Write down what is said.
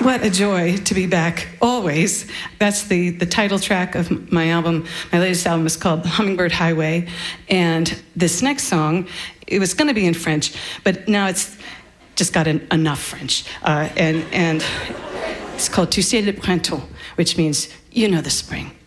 What a joy to be back, always. That's the title track of my album. My latest album is called Hummingbird Highway. And this next song, it was going to be in French, but now it's just got enough French. And it's called Tu sais le printemps, which means, you know the spring.